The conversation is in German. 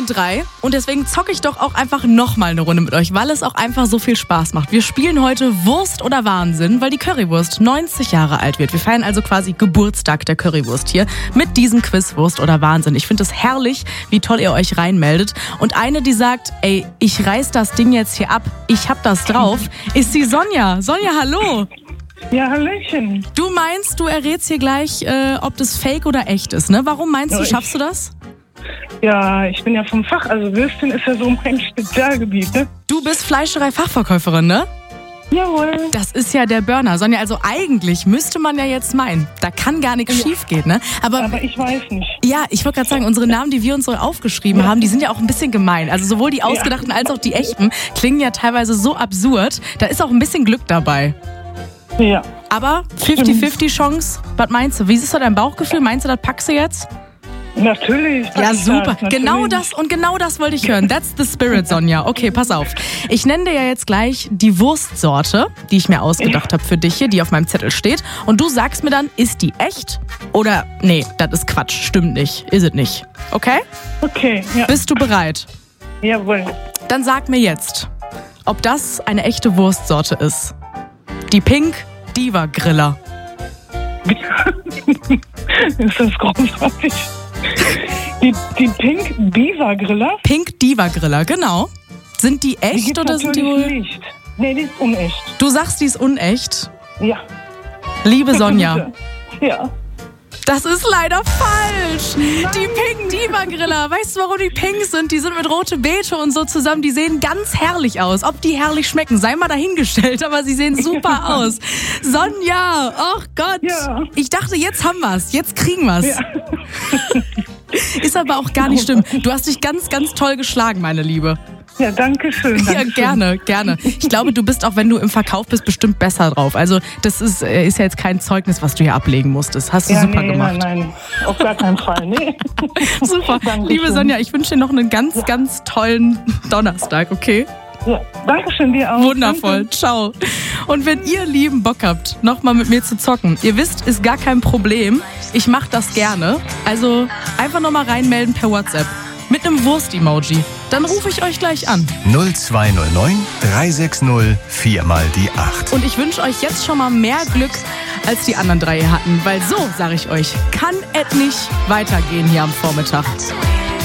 sind 3 und deswegen zocke ich doch auch einfach nochmal eine Runde mit euch, weil es auch einfach so viel Spaß macht. Wir spielen heute Wurst oder Wahnsinn, weil die Currywurst 90 Jahre alt wird. Wir feiern also quasi Geburtstag der Currywurst hier mit diesem Quiz Wurst oder Wahnsinn. Ich finde es herrlich, wie toll ihr euch reinmeldet. Und eine, die sagt, ey, ich reiß das Ding jetzt hier ab, ich hab das drauf, ist die Sonja. Sonja, hallo. Ja, Hallöchen. Du meinst, du errätst hier gleich, ob das fake oder echt ist, ne? Warum meinst du, schaffst du das? Ja, ich bin ja vom Fach, also Würstchen ist ja so mein Spezialgebiet, ne? Du bist Fleischerei-Fachverkäuferin, ne? Jawohl. Das ist ja der Burner. Sonja, also eigentlich müsste man ja jetzt meinen, da kann gar nichts schief gehen, ne? Aber ich weiß nicht. Ja, ich wollte gerade sagen, unsere Namen, die wir uns so aufgeschrieben haben, die sind ja auch ein bisschen gemein. Also sowohl die ausgedachten als auch die echten klingen ja teilweise so absurd. Da ist auch ein bisschen Glück dabei. Ja. Aber 50-50 Chance, was meinst du? Wie ist so dein Bauchgefühl? Meinst du, das packst du jetzt? Natürlich. Ja, super. Das, genau das wollte ich hören. That's the spirit, Sonja. Okay, pass auf. Ich nenne dir ja jetzt gleich die Wurstsorte, die ich mir ausgedacht habe für dich hier, die auf meinem Zettel steht. Und du sagst mir dann, ist die echt? Oder, nee, das ist Quatsch, stimmt nicht, ist es nicht. Okay? Okay, ja. Bist du bereit? Jawohl. Dann sag mir jetzt, ob das eine echte Wurstsorte ist. Die Pink Diva Griller. Ist das großartig? Die Pink Diva Griller? Pink Diva Griller, genau. Sind die echt die oder sind die wohl? Nicht. Nee, die ist unecht. Du sagst, die ist unecht? Ja. Liebe Sonja. Ja. Das ist leider falsch. Nein. Die Pink Diva Griller. Weißt du, warum die pink sind? Die sind mit rote Beete und so zusammen. Die sehen ganz herrlich aus. Ob die herrlich schmecken, sei mal dahingestellt. Aber sie sehen super aus. Sonja, oh Gott. Ja. Ich dachte, jetzt haben wir's. Jetzt kriegen wir's. Ja. Ist aber auch gar nicht schlimm. Du hast dich ganz, ganz toll geschlagen, meine Liebe. Ja, danke schön. Ja, gerne. Ich glaube, du bist auch, wenn du im Verkauf bist, bestimmt besser drauf. Also das ist ja jetzt kein Zeugnis, was du hier ablegen musstest. Hast du super gemacht. Nein, auf gar keinen Fall. Nee. Super. Liebe Sonja, ich wünsche dir noch einen ganz, ganz tollen Donnerstag, okay? Ja, danke schön, dir auch. Wundervoll, danke. Ciao. Und wenn ihr lieben Bock habt, nochmal mit mir zu zocken, ihr wisst, ist gar kein Problem. Ich mache das gerne. Also einfach nochmal reinmelden per WhatsApp. Mit einem Wurst-Emoji. Dann rufe ich euch gleich an. 0209 360 4 mal die 8. Und ich wünsche euch jetzt schon mal mehr Glück, als die anderen 3 hier hatten. Weil so, sage ich euch, kann es nicht weitergehen hier am Vormittag.